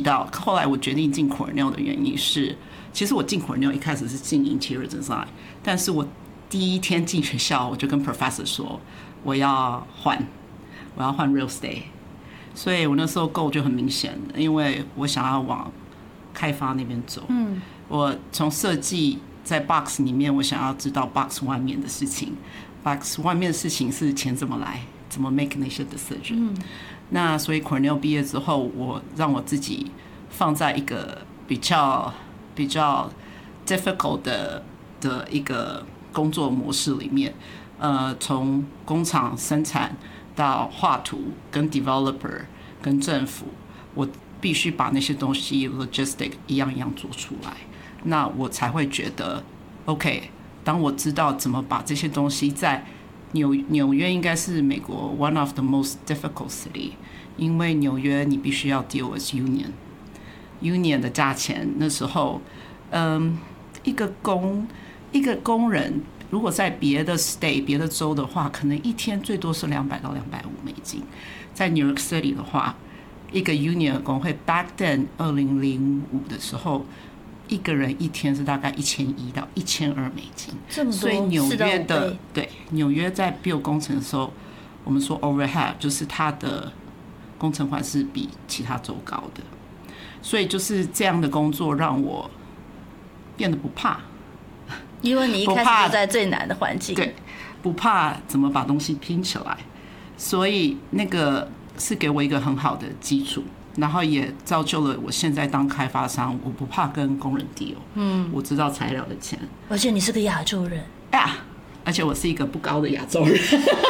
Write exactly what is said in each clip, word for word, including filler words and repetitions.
到，后来我决定进 Cornell 的原因是，其实我进 Cornell 一开始是进 Interior Design， 但是我第一天进学校，我就跟 Professor 说我要换，我要换 Real Estate， 所以我那时候 goal 就很明显，因为我想要往开发那边走。嗯，我从设计在 box 里面，我想要知道 box 外面的事情 ，box 外面的事情是钱怎么来，怎么 make 那些 decision。嗯，那所以 Cornell 毕业之后，我让我自己放在一个比较比较 difficult 的的一个工作模式里面，呃，从工厂生产到画图，跟 developer 跟政府，我必须把那些东西 logistic 一样一样做出来，那我才会觉得 OK。当我知道怎么把这些东西在纽纽约应该是美国 one of the most difficult city， 因为纽约你必须要 deal with union union 的价钱，那时候，嗯，一个工一个工人。如果在别的 state 别的州的话，可能一天最多是两百到两百五美金。在 New York City 的话，一个 union 的工会 back then 二零零五的时候，一个人一天是大概一千一到一千二美金。 这么多， 所以纽约的对纽约在 build 工程的时候，我们说 overhead 就是它的工程款是比其他州高的。所以就是这样的工作让我变得不怕。 因为你一开始就在最难的环境， 对，不怕怎么把东西拼起来，所以那个是给我一个很好的基础，然后也造就了我现在当开发商，我不怕跟工人 deal， 嗯，我知道材料的钱， 而且你是个亚洲人， 啊，而且我是一个不高的亚洲人，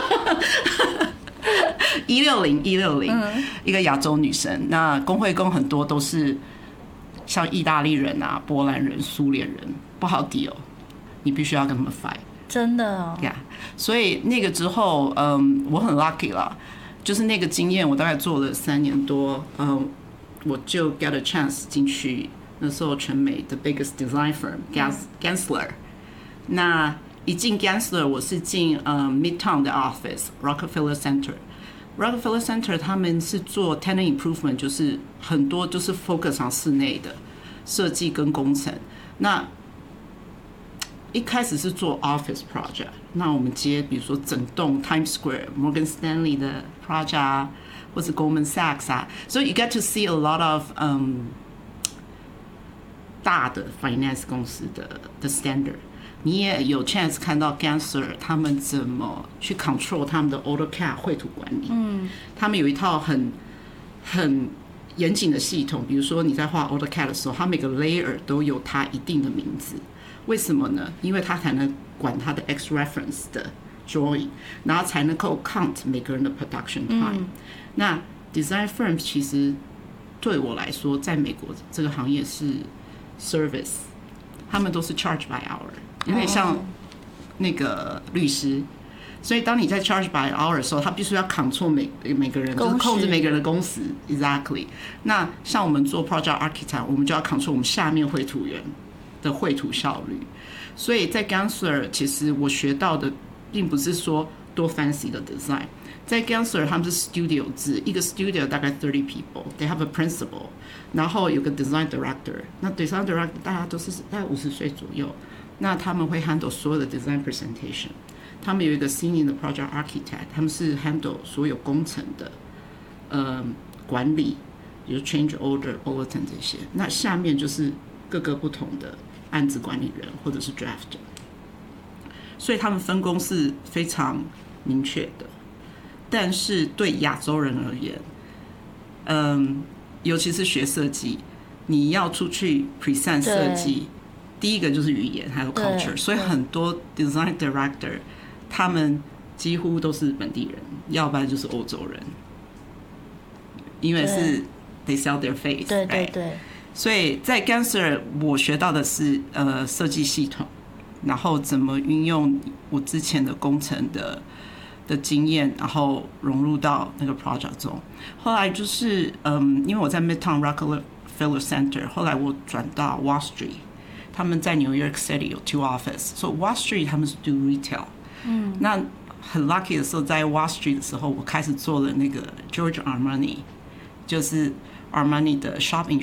一六零一六零，一个亚洲女生，那工会工很多都是像意大利人啊、波兰人、苏联人，不好 deal。你必须要跟他们 fight， 真的哦。 Yeah， 所以那个之后，嗯，我很 lucky 啦，就是那个经验，我大概做了三年多，嗯，我就 get a chance 进去那时候全美的 biggest design firm Gensler。那一进 Gensler， 我是进嗯 Midtown 的 office Rockefeller Center。Rockefeller Center 他们是做 tenant improvement， 就是很多就是 focus on 室内的设计跟工程。那一开始是做 office project， 那我们接比如说整栋 Times Square、Morgan Stanley 的 project 啊，或者 Goldman Sachs 啊，所以 you get to see a lot of 嗯大的 finance 公司的的 standard， 你也有 chance 看到 Gensler 他们怎么去 control 他们的 AutoCAD 绘图管理，嗯，他们有一套很很严谨的系统，比如说你在画 AutoCAD 的时候，它每个 layer 都有它一定的名字。为什么呢？因为他才能管他的 X reference 的 drawing， 然后才能够 count 每个人的 production time。嗯、那 design firms 其实对我来说，在美国这个行业是 service， 他们都是 charge by hour， 有点像那个律师。所以当你在 charge by hour 的时候，他必须要 control 每每个人，就是控制每个人的工时 exactly。那像我们做 project architect， 我们就要 control 我们下面绘图员的绘图效率，所以在 Gensler 其实我学到的并不是说多 fancy 的 design， 在 Gensler 他们是 studio 制，一个 studio 大概 thirty people，they have a principal， 然后有个 design director， 那 design director 大家都是大概五十岁左右，那他们会 handle 所有的 design presentation， 他们有一个 senior 的 project architect， 他们是 handle 所有工程的呃管理，比如 change order、bulletin 这些，那下面就是各个不同的案子管理人或者是 drafter， 所以他们分工是非常明确的。但是对亚洲人而言，嗯，尤其是学设计，你要出去 present 设计，第一个就是语言还有 culture， 所以很多 design director 他们几乎都是本地人，要不然就是欧洲人，因为是 they sell their face， 对对对。 所以在 Gensler 我学到的是呃设计系统，然后怎么运用我之前的工程的的经验，然后融入到那个 project 中。后来就是嗯，因为我在 Midtown Rockefeller Center， 后来我转到 Wall Street， 他们在 New York City 有 two office， 所以 Wall Street 他们是 do retail。嗯，那很 lucky 的时候，在 Wall Street 的时候，我开始做了那个 Giorgio Armani， 就是 Armani 的 shopping